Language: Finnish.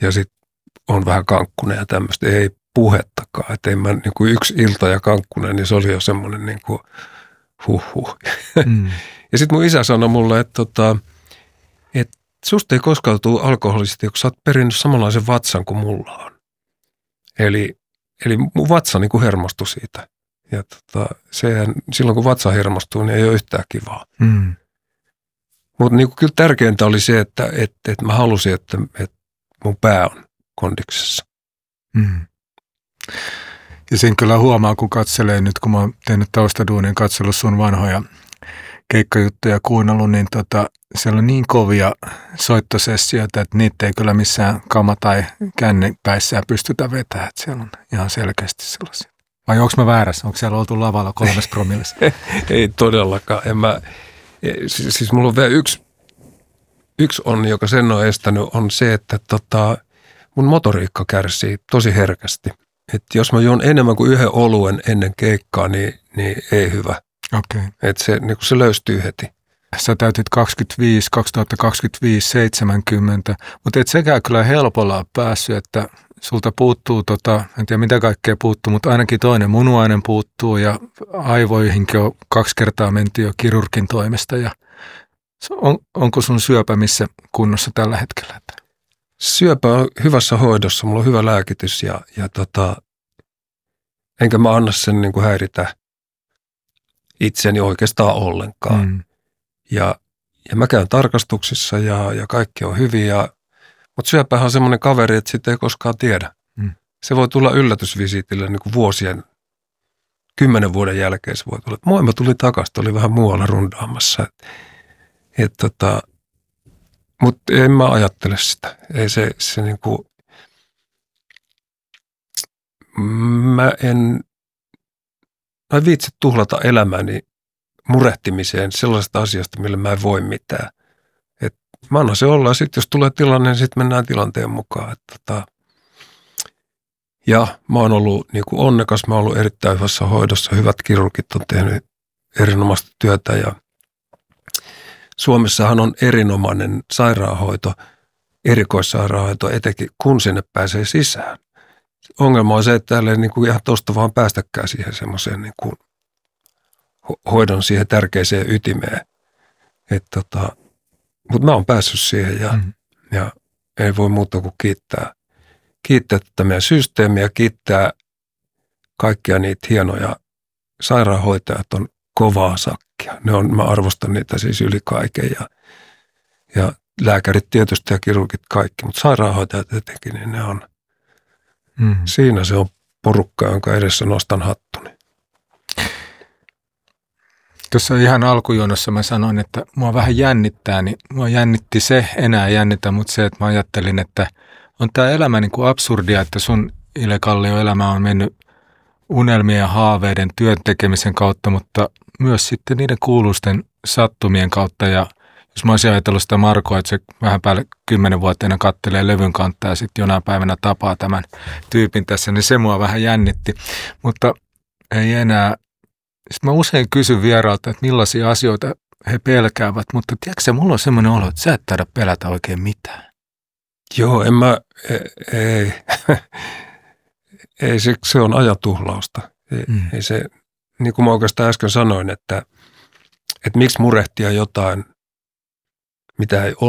ja sitten on vähän kankkunen ja tämmöistä. Ei puhettakaan. Että ei mä niin kuin yksi ilta ja kankkunen, niin se oli jo semmoinen niin kuin huhhuh. Ja sitten mun isä sanoi mulle, että susta ei koskaan tule alkoholisti, kun sä oot perinnyt samanlaisen vatsan kuin mulla on. Eli mun vatsa niin kuin hermostui siitä. Ja sehän, silloin kun vatsa hermostuu, niin ei ole yhtään kivaa. Mutta niin kyllä tärkeintä oli se, että mä halusin, että mun pää on kondiksessa. Ja sen kyllä huomaa, kun katselee nyt, kun mä oon tehnyt taustaduunin, katsellut sun vanhoja keikkajuttuja kuunnellut, niin siellä on niin kovia soittosessioita, että niitä ei kyllä missään kama- tai kännipäissään pystytä vetämään. Että siellä on ihan selkeästi sellaisia. Vai onko mä väärässä? Onko siellä oltu lavalla 3 promillessa? Ei todellakaan. Siis mulla on vielä yksi onni, joka sen on estänyt, on se, että mun motoriikka kärsii tosi herkästi. Että jos mä juon enemmän kuin yhden oluen ennen keikkaa, niin ei hyvä. Okay. Että se löystyy heti. Sä täytit 2025, 70, mutta et sekään kyllä helpolla ole päässyt, että sulta puuttuu, en tiedä mitä kaikkea puuttuu, mutta ainakin toinen munuainen puuttuu ja aivoihinkin on 2 kertaa menty jo kirurgin toimesta. Ja onko sun syöpä missä kunnossa tällä hetkellä? Syöpä on hyvässä hoidossa, mulla on hyvä lääkitys ja enkä mä anna sen niin kuin häiritä itseni oikeastaan ollenkaan. Ja mä käyn tarkastuksissa ja kaikki on hyvin, mutta syöpähän on semmoinen kaveri, että sitä ei koskaan tiedä. Se voi tulla yllätysvisiitille niin kuin 10 vuoden jälkeen se voi tulla. Moi, mä tulin takaisin, oli vähän muualla rundaamassa. Mutta en mä ajattele sitä. Ei se niin kuin, mä viitsi tuhlata elämäni murehtimiseen sellaisesta asiasta, millä mä en voi mitään. Et mä annan se olla ja sitten jos tulee tilanne, niin sitten mennään tilanteen mukaan. Ja mä oon ollut niin kuin onnekas, mä oon ollut erittäin hyvässä hoidossa. Hyvät kirurgit on tehnyt erinomaista työtä ja Suomessahan on erinomainen sairaanhoito, erikoissairaanhoito, etenkin kun sinne pääsee sisään. Ongelma on se, että täällä ei niin kuin ihan tuosta vaan päästäkään siihen semmoiseen niin kuin hoidon siihen tärkeiseen ytimeen. Mutta mä oon päässyt siihen ja ei voi muuta kuin kiittää tätä meidän systeemiä, kiittää kaikkia niitä hienoja sairaanhoitajat on kovaa sakkia. Mä arvostan niitä siis yli kaiken ja lääkärit tietysti ja kirurgit kaikki, mutta sairaanhoitajat etenkin, niin ne on, siinä se on porukka, jonka edessä nostan hattuni. Tuossa ihan alkujonossa mä sanoin, että mua vähän jännittää, niin mua jännitti se, enää jännitä, mutta se, että mä ajattelin, että on tää elämä niin kuin absurdia, että sun Ile Kallio elämä on mennyt unelmien ja haaveiden työn tekemisen kautta, mutta myös sitten niiden kuuluisten sattumien kautta. Ja jos mä olisin ajatellut sitä Markoa, että se vähän päälle 10-vuotiaana kattelee levyn kantta ja sitten jonain päivänä tapaa tämän tyypin tässä, niin se mua vähän jännitti. Mutta ei enää. Sitten mä usein kysyn vieraalta, että millaisia asioita he pelkäävät, mutta tiedätkö mulla on semmoinen olo, että sä et taida pelätä oikein mitään. Joo, ei se on ajatuhlausta. Ei se, niin kuin mä oikeastaan äsken sanoin, että miksi murehtia jotain, mitä ei